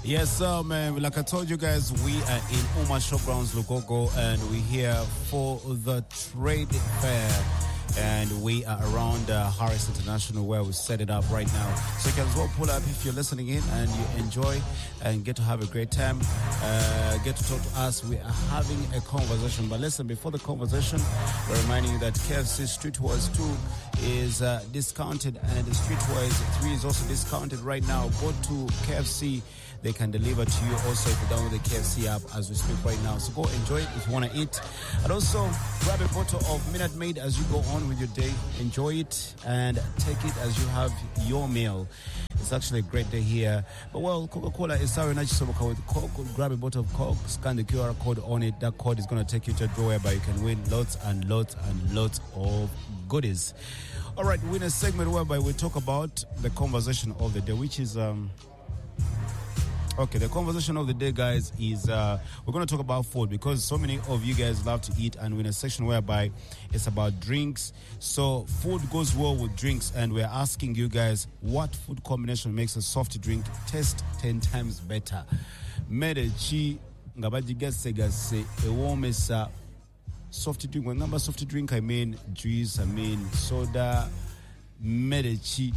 Yes, sir, man. Like I told you guys, we are in Uma Showgrounds, Lugogo, and we're here for the trade fair. And we are around Harris International where we set it up right now. So you can as well pull up if you're listening in and you enjoy and get to have a great time. Get to talk to us. We are having a conversation. But listen, before the conversation, we're reminding you that KFC Streetwise 2 is discounted and the Streetwise 3 is also discounted right now. Go to KFC. They can deliver to you also if you download the KFC app as we speak right now. So go enjoy it if you want to eat. And also grab a bottle of Minute Maid as you go on with your day. Enjoy it and take it as you have your meal. It's actually a great day here. But well, Coca-Cola is sorry not just with Coke. Grab a bottle of Coke, scan the QR code on it. That code is going to take you to a draw whereby you can win lots and lots and lots of goodies. All right, we're in a segment whereby we talk about the conversation of the day, which is okay, the conversation of the day, guys, is we're going to talk about food because so many of you guys love to eat, and we're in a section whereby it's about drinks. So food goes well with drinks, and we're asking you guys what food combination makes a soft drink taste 10 times better. Medechi ngabajigase ewomesa soft drink. When number soft drink, I mean juice, I mean soda. Medechi.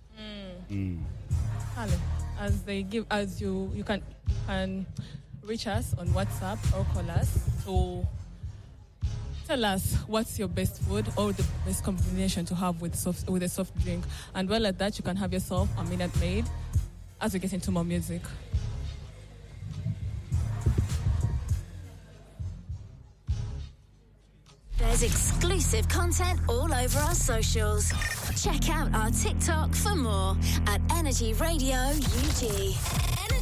As they give, as you can reach us on WhatsApp or call us to tell us what's your best food or the best combination to have with a soft drink. And well, at that, you can have yourself a Minute Maid as we get into more music. There's exclusive content all over our socials. Check out our TikTok for more at Energy Radio UG.